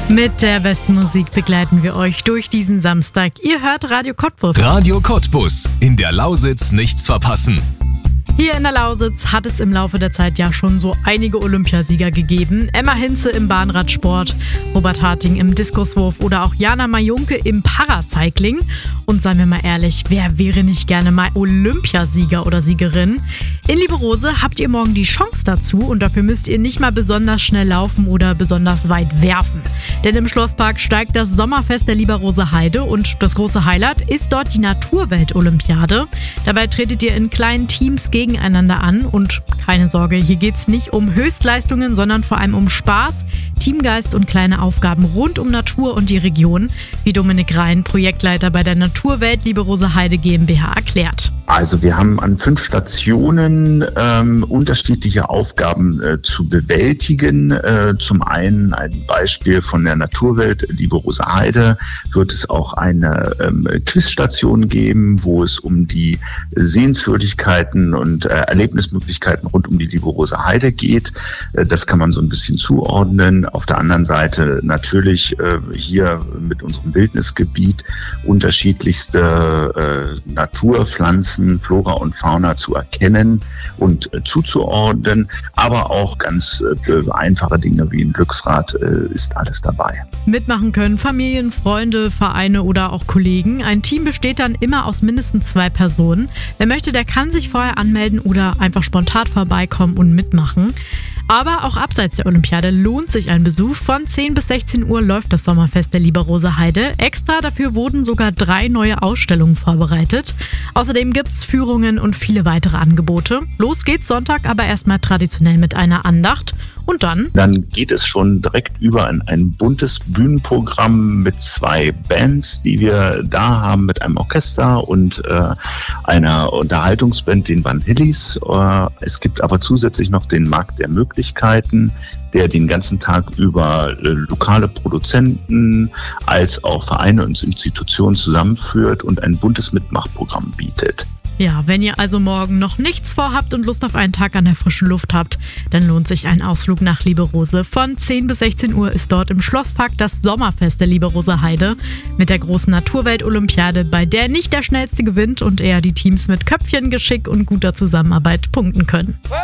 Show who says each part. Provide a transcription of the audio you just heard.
Speaker 1: Mit der besten Musik begleiten wir euch durch diesen Samstag. Ihr hört Radio Cottbus.
Speaker 2: Radio Cottbus. In der Lausitz nichts verpassen.
Speaker 1: Hier in der Lausitz hat es im Laufe der Zeit ja schon so einige Olympiasieger gegeben. Emma Hinze im Bahnradsport, Robert Harting im Diskuswurf oder auch Jana Majunke im Paracycling. Und seien wir mal ehrlich, wer wäre nicht gerne mal Olympiasieger oder Siegerin? In Lieberose habt ihr morgen die Chance dazu und dafür müsst ihr nicht mal besonders schnell laufen oder besonders weit werfen. Denn im Schlosspark steigt das Sommerfest der Lieberose Heide und das große Highlight ist dort die Naturwelt-Olympiade. Dabei tretet ihr in kleinen Teams gegeneinander an und keine Sorge, hier geht's nicht um Höchstleistungen, sondern vor allem um Spaß, Teamgeist und kleine Aufgaben rund um Natur und die Region, wie Dominik Rhein, Projektleiter bei der Naturwelt Lieberose Heide GmbH, erklärt.
Speaker 3: Also wir haben an 5 Stationen unterschiedliche Aufgaben zu bewältigen. Zum einen ein Beispiel von der Naturwelt Lieberose Heide wird es auch eine Quizstation geben, wo es um die Sehenswürdigkeiten und Erlebnismöglichkeiten rund um die Lieberose Heide geht. Das kann man so ein bisschen zuordnen. Auf der anderen Seite natürlich hier mit unserem Wildnisgebiet unterschiedlichste Naturpflanzen, Flora und Fauna zu erkennen und zuzuordnen, aber auch ganz einfache Dinge wie ein Glücksrad ist alles dabei.
Speaker 1: Mitmachen können Familien, Freunde, Vereine oder auch Kollegen. Ein Team besteht dann immer aus mindestens 2 Personen. Wer möchte, der kann sich vorher anmelden oder einfach spontan vorbeikommen und mitmachen. Aber auch abseits der Olympiade lohnt sich ein Besuch. Von 10 bis 16 Uhr läuft das Sommerfest der Lieberose Heide. Extra dafür wurden sogar 3 neue Ausstellungen vorbereitet. Außerdem gibt's Führungen und viele weitere Angebote. Los geht's Sonntag aber erstmal traditionell mit einer Andacht. Und dann
Speaker 3: geht es schon direkt über in ein buntes Bühnenprogramm mit 2 Bands, die wir da haben, mit einem Orchester und einer Unterhaltungsband, den Van Hillis. Es gibt aber zusätzlich noch den Markt der Möglichkeiten, der den ganzen Tag über lokale Produzenten als auch Vereine und Institutionen zusammenführt und ein buntes Mitmachprogramm bietet.
Speaker 1: Ja, wenn ihr also morgen noch nichts vorhabt und Lust auf einen Tag an der frischen Luft habt, dann lohnt sich ein Ausflug nach Lieberose. Von 10 bis 16 Uhr ist dort im Schlosspark das Sommerfest der Lieberose Heide mit der großen Naturwelt-Olympiade, bei der nicht der Schnellste gewinnt und eher die Teams mit Köpfchen, Geschick und guter Zusammenarbeit punkten können.